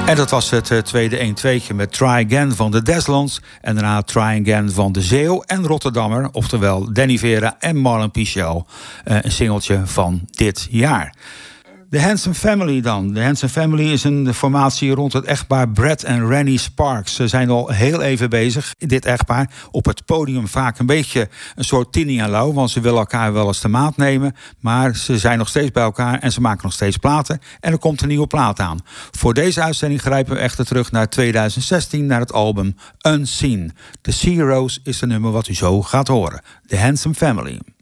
En dat was het tweede 1-2'tje met Try Again van de Deslands. En daarna Try Again van de Zeeuw en Rotterdammer. Oftewel Danny Vera en Marlon Pichel. Een singeltje van dit jaar. De Handsome Family dan. De Handsome Family is een formatie rond het echtpaar Brad en Rennie Sparks. Ze zijn al heel even bezig, dit echtpaar. Op het podium vaak een beetje een soort Tini en Lau, want ze willen elkaar wel eens de maat nemen. Maar ze zijn nog steeds bij elkaar en ze maken nog steeds platen. En er komt een nieuwe plaat aan. Voor deze uitzending grijpen we echter terug naar 2016, naar het album Unseen. The Sea Rose is het nummer wat u zo gaat horen. The Handsome Family.